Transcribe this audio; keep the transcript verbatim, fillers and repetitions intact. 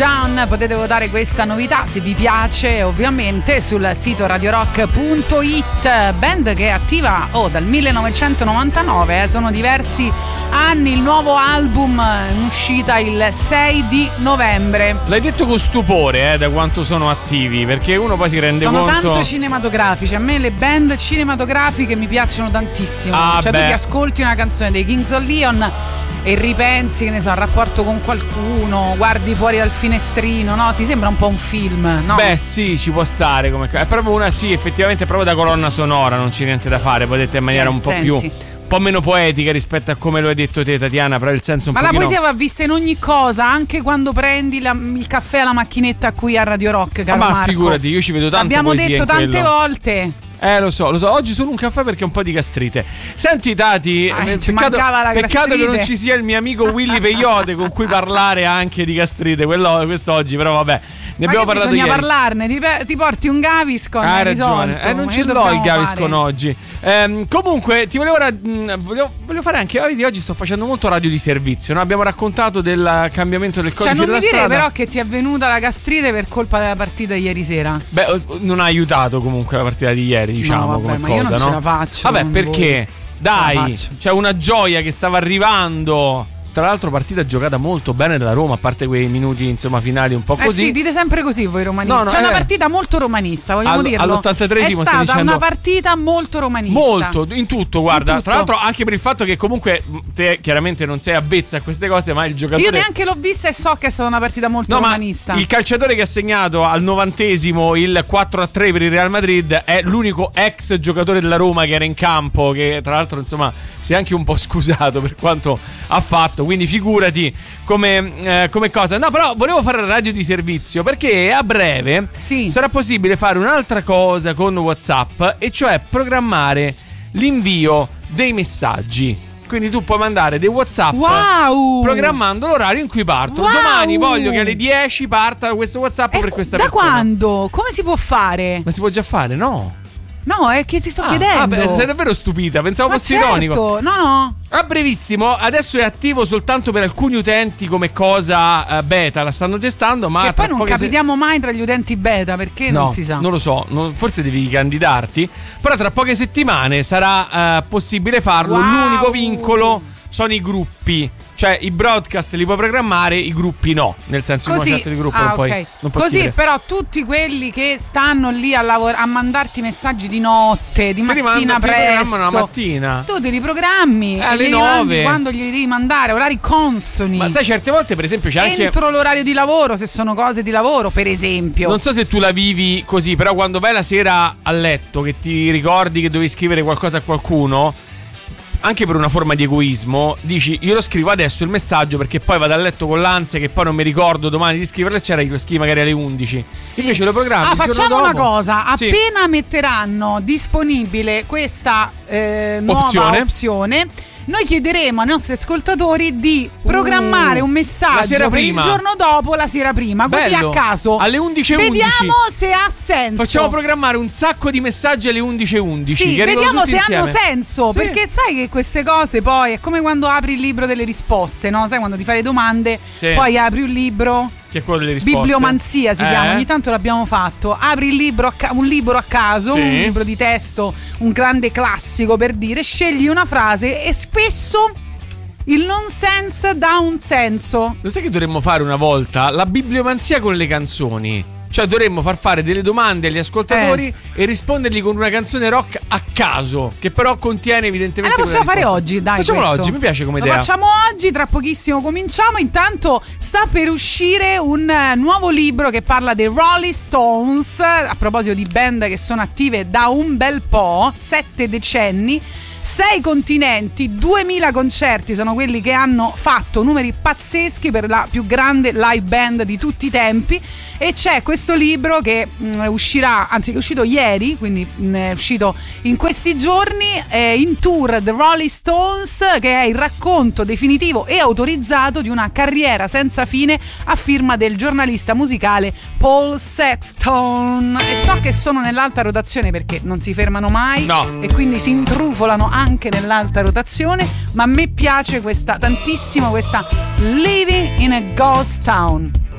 Down. Potete votare questa novità se vi piace, ovviamente, sul sito radio rock punto it. Band che è attiva oh, dal millenovecentonovantanove, eh, sono diversi anni. Il nuovo album in uscita il sei di novembre. L'hai detto con stupore, eh, da quanto sono attivi, perché uno poi si rende sono conto. Sono tanto cinematografici. A me le band cinematografiche mi piacciono tantissimo. Ah, cioè beh. tu ti ascolti una canzone dei Kings of Leon e ripensi, che ne so, al rapporto con qualcuno, guardi fuori dal finestrino, no? Ti sembra un po' un film, no? Beh, sì, ci può stare come. È proprio una, sì, effettivamente è proprio da colonna sonora, non c'è niente da fare, potete in maniera Sì, un po' senti. più un po' meno poetica rispetto a come lo hai detto te, Tatiana, però il senso un Ma pochino... la poesia va vista in ogni cosa, anche quando prendi la, il caffè alla macchinetta qui a Radio Rock, caro Ma Marco. figurati, io ci vedo tante Abbiamo poesie detto in tante quello. volte. Eh, lo so, lo so. Oggi solo un caffè perché ho un po' di gastrite. Senti, Tati, Ah, eh, ci peccato, mancava la peccato che gastrite. non ci sia il mio amico Willy Peyote con cui parlare anche di gastrite. Quello, quest'oggi, però vabbè. Ne Ma abbiamo che parlato bisogna ieri. parlarne, ti, pe- ti porti un Gaviscon. Hai hai ragione, risolto. eh, non Ma ce che l'ho il dobbiamo Gaviscon fare? oggi. Ehm, comunque, ti volevo, ra- mh, volevo, volevo fare anche. Vedi, oggi sto facendo molto radio di servizio. No? Abbiamo raccontato del cambiamento del Cioè codice non della mi dire strada. però che ti è venuta la gastrite per colpa della partita di ieri sera. Beh, non ha aiutato comunque la partita di ieri, diciamo, No, vabbè, come ma cosa, io non no? ce la faccio. Vabbè, con perché? voi. Dai, Ce la faccio. c'è una gioia che stava arrivando. Tra l'altro partita giocata molto bene dalla Roma, a parte quei minuti insomma finali un po' Eh così. sì, dite sempre così voi romanisti. No, no, C'è una eh. partita molto romanista, vogliamo All- dirlo. all'ottantatreesimo È stai stata dicendo- una partita molto romanista. Molto, in tutto, guarda. In tutto. Tra l'altro anche per il fatto che comunque te chiaramente non sei avvezza a queste cose, ma il giocatore... Io neanche l'ho vista e so che è stata una partita molto No, ma romanista. il calciatore che ha segnato al novantesimo il quattro a tre per il Real Madrid è l'unico ex giocatore della Roma che era in campo, che tra l'altro insomma si è anche un po' scusato per quanto ha fatto, quindi figurati come, eh, come cosa. No, però volevo fare la radio di servizio perché a breve Sì. sarà possibile fare un'altra cosa con WhatsApp, e cioè programmare l'invio dei messaggi. Quindi tu puoi mandare dei WhatsApp Wow! programmando l'orario in cui parto. Wow! Domani voglio che alle dieci parta questo WhatsApp E per qu- questa da persona. quando? Come si può fare? Ma si può già fare? No. No, è che ti sto Ah, chiedendo. ah, beh, sei davvero stupita, pensavo Ma fosse certo. ironico. No, no. A brevissimo, adesso è attivo soltanto per alcuni utenti come cosa eh, beta, la stanno testando, ma Che tra poi non poche se- capitiamo mai tra gli utenti beta, perché No, non si sa. non lo so, non- forse devi candidarti. Però tra poche settimane sarà eh, possibile farlo. Wow. L'unico vincolo sono i gruppi. Cioè i broadcast li puoi programmare, i gruppi no. Nel senso che Così, una chat di gruppo ah, non puoi, ok. non puoi Così scrivere. però tutti quelli che stanno lì a, lavor- a mandarti messaggi di notte, di Te li mattina mando- ti programmano presto, la mattina. tu te li programmi Eh, e alle glieli mandi nove. quando glieli devi mandare, orari consoni. Ma sai, certe volte per esempio c'è anche... Entro l'orario di lavoro, se sono cose di lavoro, per esempio. Non so se tu la vivi così, però quando vai la sera a letto che ti ricordi che dovevi scrivere qualcosa a qualcuno, anche per una forma di egoismo, dici io lo scrivo adesso il messaggio perché poi vado a letto con l'ansia che poi non mi ricordo domani di scriverlo, eccetera, io lo scrivo magari alle undici. Sì. Invece lo programmi Ah, il giorno facciamo una dopo. cosa. Sì. Appena metteranno disponibile questa eh, nuova Opzione. opzione, noi chiederemo ai nostri ascoltatori di programmare Uh, un messaggio la sera per prima. il giorno dopo, la sera prima, così Bello. a caso. Alle undici e undici. Vediamo se ha senso. Facciamo programmare un sacco di messaggi alle undici e undici. Sì, che arrivano vediamo tutti se hanno insieme. senso. Sì. Perché sai che queste cose poi è come quando apri il libro delle risposte, no? Sai quando ti fai le domande, Sì. poi apri un libro. Che è quello delle risposte. Bibliomanzia si Eh? chiama, ogni tanto l'abbiamo fatto. Apri il libro a ca- un libro a caso, Sì. un libro di testo, un grande classico per dire, scegli una frase e spesso il nonsense dà un senso. Lo sai che dovremmo fare una volta? La bibliomanzia con le canzoni. Cioè dovremmo far fare delle domande agli ascoltatori Eh. e rispondergli con una canzone rock a caso, che però contiene E evidentemente la possiamo quella fare risposta. oggi, dai. Facciamolo questo. oggi, mi piace come Lo idea. facciamo oggi, tra pochissimo cominciamo. Intanto sta per uscire un eh, nuovo libro che parla dei Rolling Stones, a proposito di band che sono attive da un bel po', sette decenni. Sei continenti, duemila concerti sono quelli che hanno fatto, numeri pazzeschi per la più grande live band di tutti i tempi. E c'è questo libro che mh, uscirà, anzi che è uscito ieri, quindi mh, è uscito in questi giorni, eh, in tour The Rolling Stones, che è il racconto definitivo e autorizzato di una carriera senza fine a firma del giornalista musicale Paul Sexton. E so che sono nell'alta rotazione perché non si fermano mai, No. e quindi si intrufolano anche nell'alta rotazione, ma a me piace questa tantissimo, questa Living in a Ghost Town.